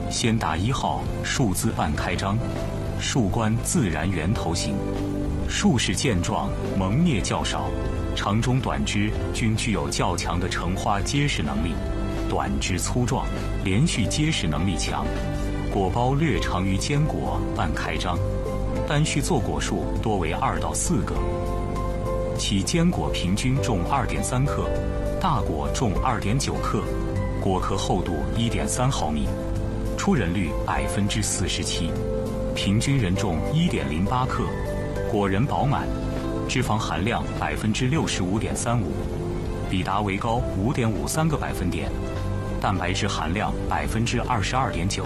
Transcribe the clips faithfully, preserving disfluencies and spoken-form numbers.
先达一号树枝半开张，树冠自然圆头形，树势健壮，萌叶较少，长中短枝均具有较强的成花结实能力，短枝粗壮，连续结实能力强，果苞略长于坚果，半开张，单须坐果数多为二到四个，其坚果平均重二点三克，大果重二点九克，果壳厚度一点三毫米，出仁率百分之四十七，平均人重一点零八克，果仁饱满，脂肪含量百分之六十五点三五，比达维高五点五三个百分点，蛋白质含量百分之二十二点九。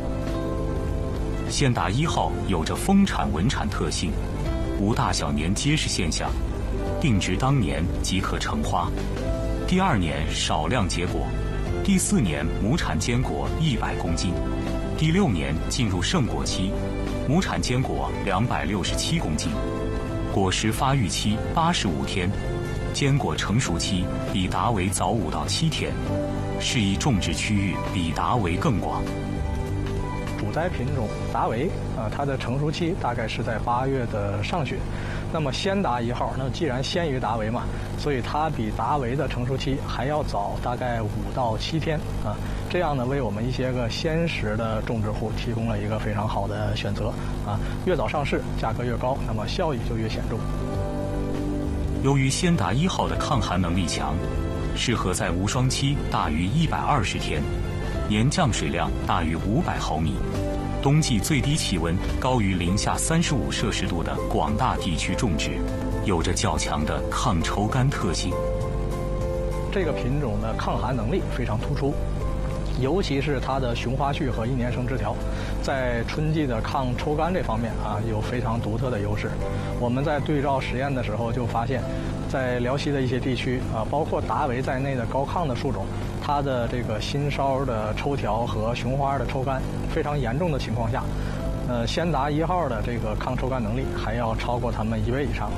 先达一号有着丰产稳产特性，无大小年结实现象，定植当年即可成花，第二年少量结果，第四年亩产坚果一百公斤，第六年进入盛果期，亩产坚果两百六十七公斤。果实发育期八十五天，坚果成熟期比达维早五到七天，适宜种植区域比达维更广。 主栽品种达维啊、呃，它的成熟期大概是在八月的上旬。那么先达一号，那既然先于达维嘛，所以它比达维的成熟期还要早大概五到七天啊。这样呢，为我们一些个鲜食的种植户提供了一个非常好的选择啊。越早上市，价格越高，那么效益就越显著。 由于先达一号的抗寒能力强，适合在无霜期大于一百二十天，年降水量大于五百毫米，冬季最低气温高于零下三十五摄氏度的广大地区种植，有着较强的抗抽干特性。 这个品种的抗寒能力非常突出，尤其是它的雄花序和一年生枝条，在春季的抗抽干这方面啊，有非常独特的优势。我们在对照实验的时候就发现，在辽西的一些地区啊，包括达维在内的高抗的树种，它的这个新梢的抽条和雄花的抽干非常严重的情况下，呃，先达一号的这个抗抽干能力还要超过它们一倍以上。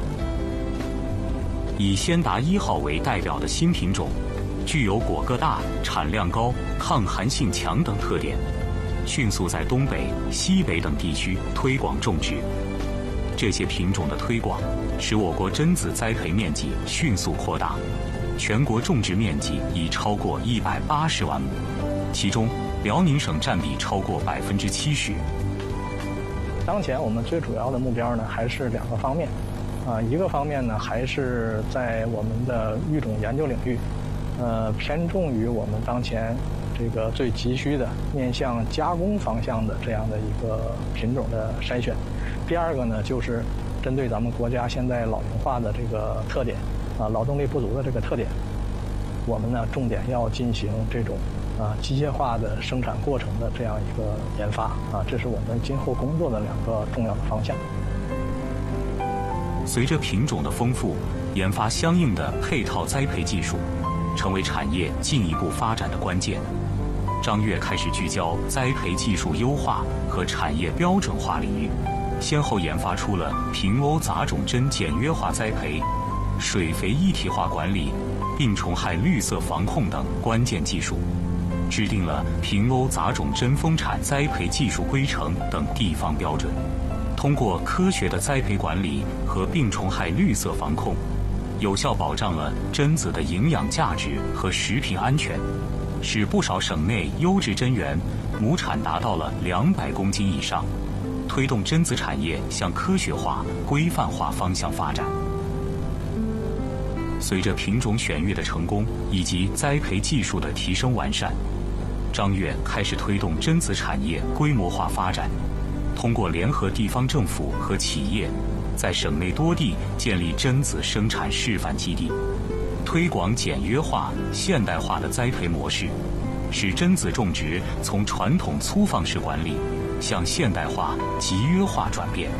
以先达一号为代表的新品种，具有果个大、产量高、抗寒性强等特点，迅速在东北、西北等地区推广种植。这些品种的推广，使我国榛子栽培面积迅速扩大，全国种植面积已超过一百八十万亩，其中辽宁省占比超过百分之七十。 当前我们最主要的目标呢，还是两个方面，啊，一个方面呢，还是在我们的育种研究领域，呃，偏重于我们当前这个最急需的面向加工方向的这样的一个品种的筛选。第二个呢，就是针对咱们国家现在老龄化的这个特点，啊，劳动力不足的这个特点，我们呢重点要进行这种啊机械化的生产过程的这样一个研发啊，这是我们今后工作的两个重要的方向。 随着品种的丰富，研发相应的配套栽培技术，成为产业进一步发展的关键。张悦开始聚焦栽培技术优化和产业标准化领域，先后研发出了平瓯杂种针简约化栽培、水肥一体化管理、病虫害绿色防控等关键技术，制定了平瓯杂种针丰产栽培技术规程等地方标准。通过科学的栽培管理和病虫害绿色防控，有效保障了榛子的营养价值和食品安全，使不少省内优质榛园亩产达到了两百公斤以上，推动榛子产业向科学化、规范化方向发展。随着品种选育的成功以及栽培技术的提升完善，张悦开始推动榛子产业规模化发展，通过联合地方政府和企业，在省内多地建立榛子生产示范基地，推广简约化、现代化的栽培模式，使榛子种植从传统粗放式管理向现代化、集约化转变。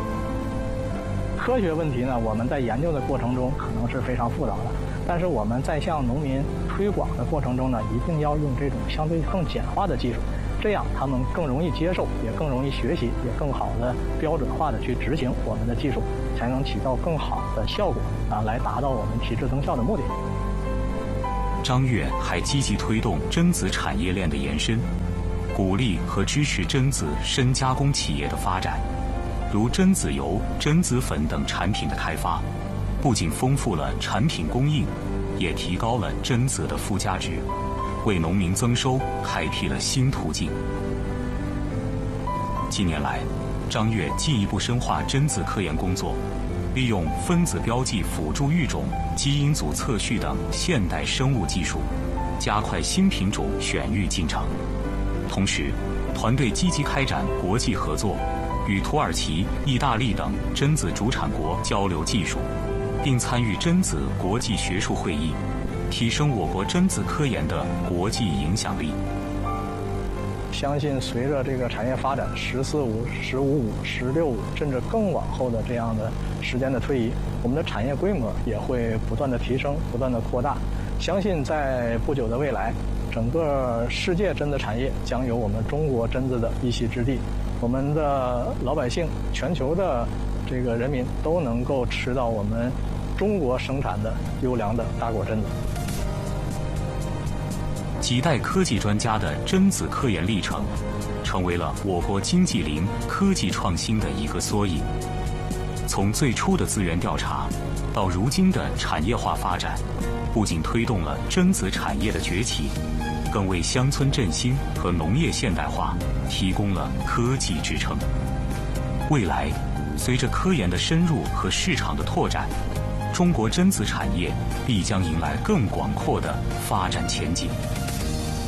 科学问题呢，我们在研究的过程中可能是非常复杂的，但是我们在向农民推广的过程中呢，一定要用这种相对更简化的技术，这样他们更容易接受，也更容易学习，也更好的标准化的去执行我们的技术，才能起到更好的效果啊，来达到我们提质增效的目的。 张悦还积极推动榛子产业链的延伸， 鼓励和支持榛子深加工企业的发展，如榛子油、榛子粉等产品的开发，不仅丰富了产品供应，也提高了榛子的附加值，为农民增收开辟了新途径。近年来，张悦进一步深化榛子科研工作，利用分子标记辅助育种、基因组测序等现代生物技术，加快新品种选育进程。同时，团队积极开展国际合作，与土耳其、意大利等榛子主产国交流技术，并参与榛子国际学术会议，提升我国榛子科研的国际影响力。 相信随着这个产业发展，十四五、十五五、十六五，甚至更往后的这样的时间的推移，我们的产业规模也会不断的提升、不断的扩大。相信在不久的未来，整个世界榛子产业将有我们中国榛子的一席之地。我们的老百姓、全球的这个人民都能够吃到我们中国生产的优良的大果榛子。 几代科技专家的榛子科研历程，成为了我国经济林科技创新的一个缩影。从最初的资源调查，到如今的产业化发展，不仅推动了榛子产业的崛起，更为乡村振兴和农业现代化提供了科技支撑。未来，随着科研的深入和市场的拓展，中国榛子产业必将迎来更广阔的发展前景。